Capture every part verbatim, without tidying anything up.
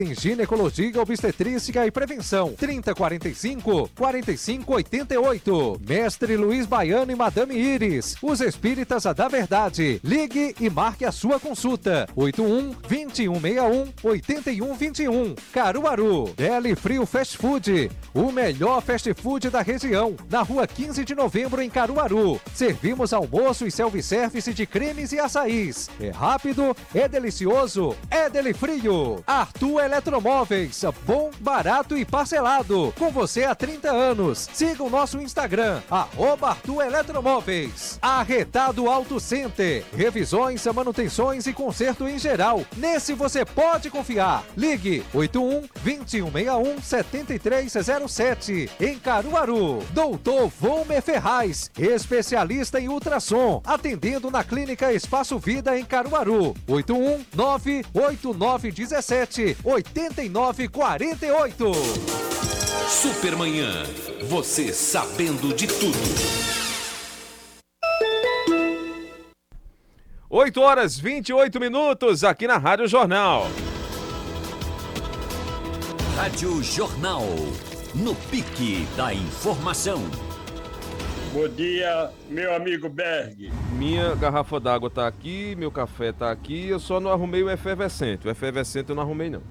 Em ginecologia, obstetrícia e prevenção. trinta, quarenta e cinco, quarenta e cinco, oitenta e oito. Mestre Luiz Baiano e Madame Iris, os espíritas da verdade. Ligue e marque a sua consulta. oito um, vinte e um sessenta e um, oitenta e um vinte e um. Caruaru. Deli Frio Fast Food, o melhor fast food da região. Na rua quinze de novembro, em Caruaru. Servimos almoço e self-service de cremes e açaís. É rápido, é delicioso, é Deli Frio. Arthur Eletromóveis, bom, barato e parcelado. Com você há trinta anos. Siga o nosso Instagram, arroba Arthur Eletromóveis. Arretado Auto Center. Revisões, manutenções e conserto em geral. Nesse você pode confiar. Ligue oito um, vinte e um sessenta e um, setenta e três zero sete. Em Caruaru. Doutor Volmer Ferraz, especialista em ultrassom. Atendendo na Clínica Espaço Vida em Caruaru. oito um nove oito nove um sete, oito nove quatro oito. Supermanhã, você sabendo de tudo. oito horas e vinte e oito minutos aqui na Rádio Jornal. Rádio Jornal, no pique da informação. Bom dia, meu amigo Berg. Minha garrafa d'água tá aqui, meu café tá aqui, eu só não arrumei o efervescente. O efervescente eu não arrumei, não.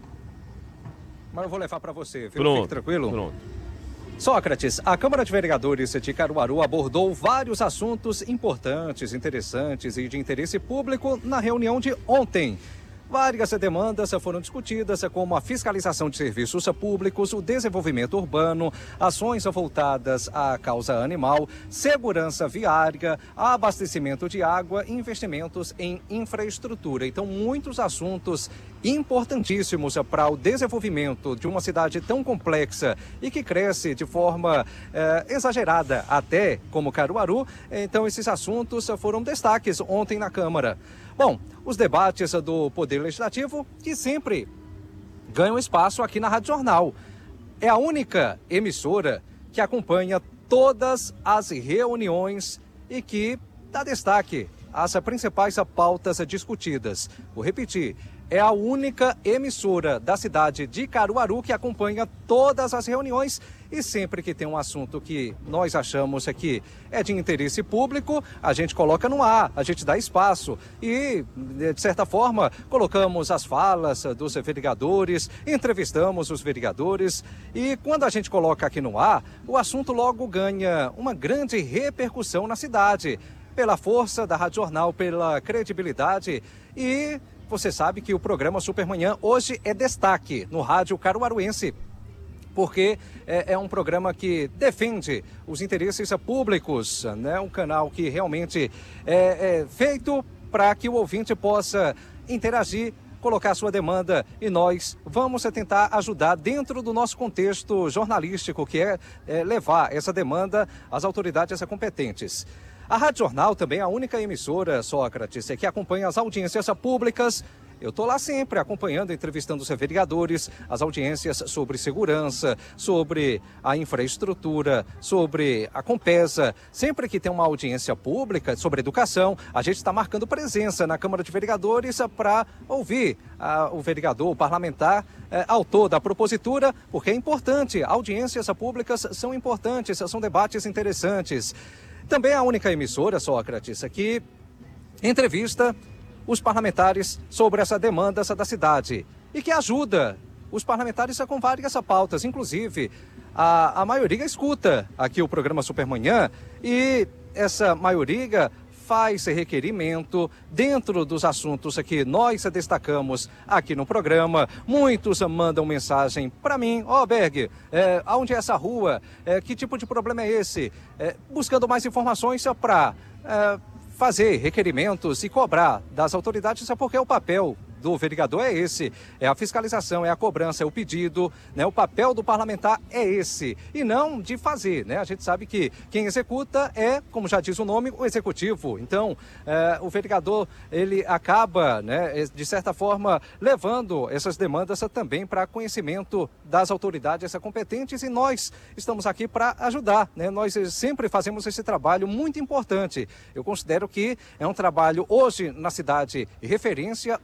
Mas eu vou levar para você, viu? Pronto, Fique tranquilo. Pronto. Sócrates, a Câmara de Vereadores de Caruaru abordou vários assuntos importantes, interessantes e de interesse público na reunião de ontem. Várias demandas foram discutidas, como a fiscalização de serviços públicos, o desenvolvimento urbano, ações voltadas à causa animal, segurança viária, abastecimento de água e investimentos em infraestrutura. Então, muitos assuntos importantíssimos para o desenvolvimento de uma cidade tão complexa e que cresce de forma eh, exagerada, até como Caruaru. Então, esses assuntos foram destaques ontem na Câmara. Bom, os debates do Poder Legislativo, que sempre ganham espaço aqui na Rádio Jornal. É a única emissora que acompanha todas as reuniões e que dá destaque às principais pautas discutidas. Vou repetir, é a única emissora da cidade de Caruaru que acompanha todas as reuniões e sempre que tem um assunto que nós achamos que é de interesse público, a gente coloca no ar, a gente dá espaço e, de certa forma, colocamos as falas dos vereadores, entrevistamos os vereadores e quando a gente coloca aqui no ar, o assunto logo ganha uma grande repercussão na cidade, pela força da Rádio Jornal, pela credibilidade e você sabe que o programa Supermanhã hoje é destaque no rádio caruaruense, porque é, é um programa que defende os interesses públicos, né? Um canal que realmente é, é feito para que o ouvinte possa interagir, colocar sua demanda e nós vamos tentar ajudar dentro do nosso contexto jornalístico, que é, é levar essa demanda às autoridades competentes. A Rádio Jornal também é a única emissora, Sócrates, que acompanha as audiências públicas. Eu estou lá sempre acompanhando, entrevistando os vereadores, as audiências sobre segurança, sobre a infraestrutura, sobre a Compesa. Sempre que tem uma audiência pública sobre educação, a gente está marcando presença na Câmara de Vereadores para ouvir a, o vereador, o parlamentar, é, autor da propositura, porque é importante. Audiências públicas são importantes, são debates interessantes. Também é a única emissora, Sócrates, que entrevista os parlamentares sobre essa demanda essa da cidade e que ajuda os parlamentares com várias pautas, inclusive a, a maioria escuta aqui o programa Supermanhã e essa maioria faz requerimento dentro dos assuntos que nós destacamos aqui no programa. Muitos mandam mensagem para mim, ó, oh, Berg, é, onde é essa rua? É, que tipo de problema é esse? É, buscando mais informações para é, fazer requerimentos e cobrar das autoridades, é porque é o papel do vereador é esse, é a fiscalização, é a cobrança, é o pedido, né? O papel do parlamentar é esse, e não de fazer, né? A gente sabe que quem executa é, como já diz o nome, o executivo. Então, é, o vereador, ele acaba, né, de certa forma, levando essas demandas também para conhecimento das autoridades competentes, e nós estamos aqui para ajudar, né? Nós sempre fazemos esse trabalho muito importante. Eu considero que é um trabalho hoje na cidade referência único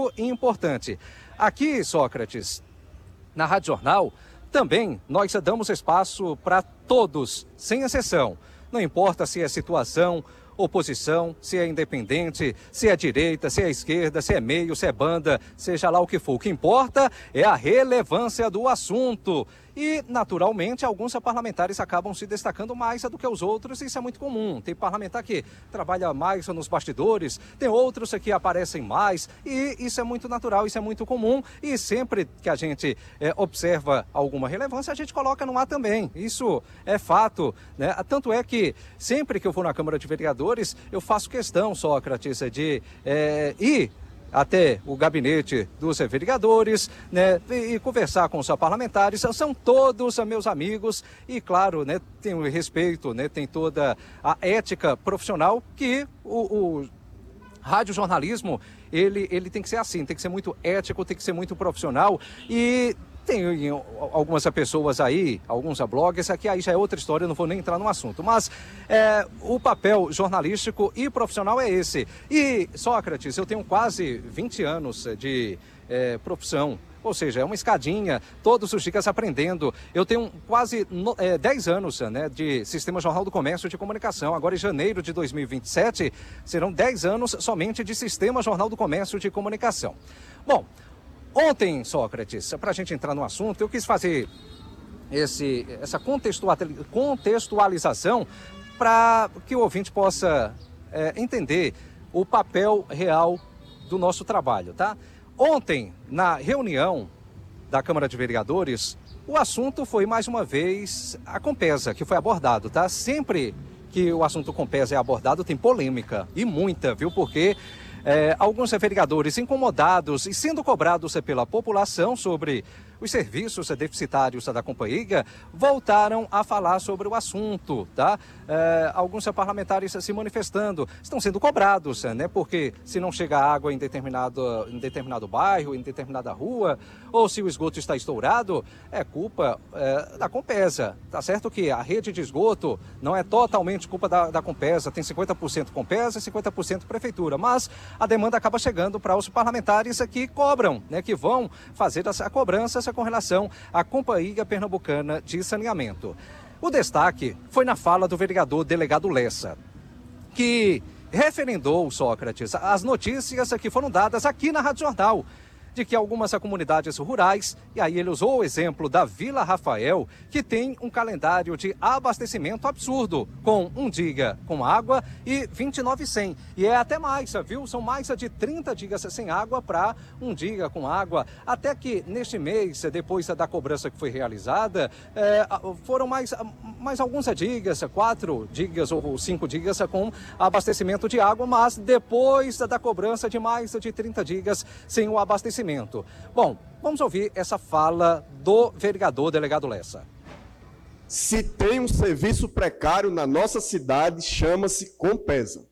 público e importante. Aqui, Sócrates, na Rádio Jornal, também nós damos espaço para todos, sem exceção. Não importa se é situação, oposição, se é independente, se é direita, se é esquerda, se é meio, se é banda, seja lá o que for. O que importa é a relevância do assunto. E, naturalmente, alguns parlamentares acabam se destacando mais do que os outros, e isso é muito comum. Tem parlamentar que trabalha mais nos bastidores, tem outros que aparecem mais, e isso é muito natural, isso é muito comum, e sempre que a gente é, observa alguma relevância, a gente coloca no ar também. Isso é fato, né? Tanto é que sempre que eu vou na Câmara de Vereadores, eu faço questão, Sócrates, de é, ir até o gabinete dos vereadores, né, e, e conversar com os parlamentares. São todos meus amigos e, claro, né, tem o respeito, né, tem toda a ética profissional que o, o radiojornalismo, ele, ele tem que ser assim, tem que ser muito ético, tem que ser muito profissional. E tem algumas pessoas aí, alguns blogs, que aí já é outra história, eu não vou nem entrar no assunto. Mas é, o papel jornalístico e profissional é esse. E, Sócrates, eu tenho quase vinte anos de é, profissão. Ou seja, é uma escadinha, todos os dias aprendendo. Eu tenho quase no, é, dez anos né, de Sistema Jornal do Comércio de Comunicação. Agora, em janeiro de dois mil e vinte e sete, serão dez anos somente de Sistema Jornal do Comércio de Comunicação. Bom, ontem, Sócrates, para a gente entrar no assunto, eu quis fazer esse, essa contextualização para que o ouvinte possa é, entender o papel real do nosso trabalho, tá? Ontem, na reunião da Câmara de Vereadores, o assunto foi mais uma vez a Compesa, que foi abordado, tá? Sempre que o assunto Compesa é abordado, tem polêmica, e muita, viu? Porque É, alguns vereadores incomodados e sendo cobrados pela população sobre os serviços deficitários da companhia voltaram a falar sobre o assunto, tá? É, alguns parlamentares se manifestando, estão sendo cobrados, né? Porque se não chega água em determinado, em determinado bairro, em determinada rua, ou se o esgoto está estourado, é culpa é, da Compesa. Tá certo que a rede de esgoto não é totalmente culpa da, da Compesa, tem cinquenta por cento Compesa e cinquenta por cento Prefeitura, mas a demanda acaba chegando para os parlamentares que cobram, né? Que vão fazer essa cobrança com relação à Companhia Pernambucana de Saneamento. O destaque foi na fala do vereador delegado Lessa, que referendou, Sócrates, as notícias que foram dadas aqui na Rádio Jornal, de que algumas comunidades rurais, e aí ele usou o exemplo da Vila Rafael, que tem um calendário de abastecimento absurdo, com um dia com água e vinte e nove sem. E é até mais, viu? São mais de trinta dias sem água para um dia com água. Até que neste mês, depois da cobrança que foi realizada, é, foram mais, mais alguns dias, quatro dias ou cinco dias com abastecimento de água, mas depois da cobrança de mais de trinta dias sem o abastecimento. Bom, vamos ouvir essa fala do vereador delegado Lessa. Se tem um serviço precário na nossa cidade, chama-se Compesa.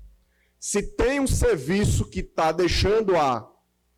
Se tem um serviço que está deixando a,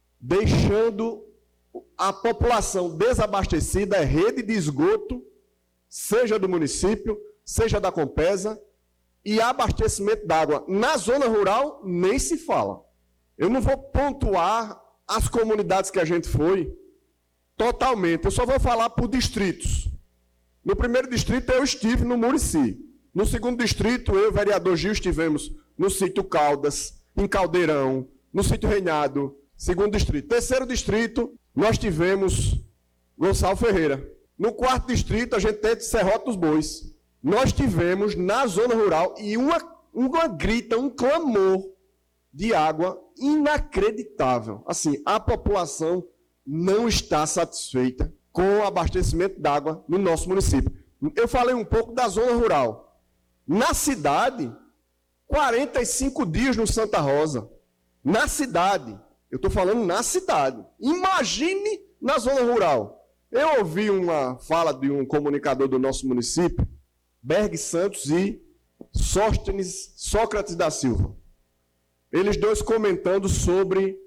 deixando a população desabastecida, é rede de esgoto, seja do município, seja da Compesa, e abastecimento d'água. Na zona rural, nem se fala. Eu não vou pontuar as comunidades que a gente foi, totalmente. Eu só vou falar por distritos. No primeiro distrito eu estive no Murici. No segundo distrito, eu e o vereador Gil estivemos no sítio Caldas, em Caldeirão, no sítio Reinado, segundo distrito. Terceiro distrito, nós tivemos Gonçalo Ferreira. No quarto distrito, a gente teve Serrote dos Bois. Nós tivemos na zona rural e uma, uma grita, um clamor de água inacreditável. Assim, a população não está satisfeita com o abastecimento d'água no nosso município. Eu falei um pouco da zona rural. Na cidade, quarenta e cinco dias no Santa Rosa. Na cidade. Eu estou falando na cidade. Imagine na zona rural. Eu ouvi uma fala de um comunicador do nosso município, Berg Santos e Sóstenes Sócrates da Silva. Eles dois comentando sobre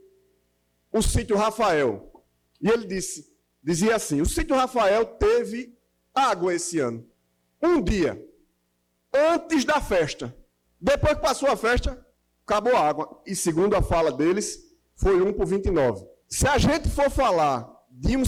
o sítio Rafael. E ele disse, dizia assim, o sítio Rafael teve água esse ano. Um dia, antes da festa. Depois que passou a festa, acabou a água. E segundo a fala deles, foi um por vinte e nove. Se a gente for falar de um